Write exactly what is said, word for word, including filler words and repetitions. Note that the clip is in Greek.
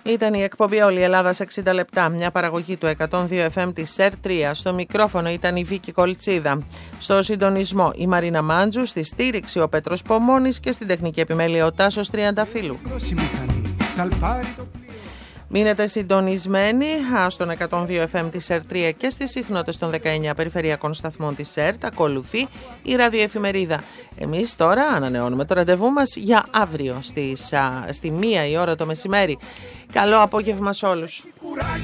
Ήταν η εκπομπή Όλη η Ελλάδα σε εξήντα λεπτά, μια παραγωγή του εκατόν δύο εφ εμ της ΣΕΡ τρία. Στο μικρόφωνο ήταν η Βίκη Κολτσίδα. Στο συντονισμό η Μαρίνα Μάντζου, στη στήριξη ο Πέτρος Πομώνης και στην τεχνική επιμέλεια ο Τάσος Τριανταφύλου. Μείνετε συντονισμένοι στον εκατόν δύο εφ εμ της ΣΕΡ τρία και στις συχνότητες των δεκαεννιά περιφερειακών σταθμών της ΣΕΡ. Ακολουθεί η ραδιοεφημερίδα. Εμείς τώρα ανανεώνουμε το ραντεβού μας για αύριο στις, α, στη μία η ώρα το μεσημέρι. Καλό απόγευμα σε όλους.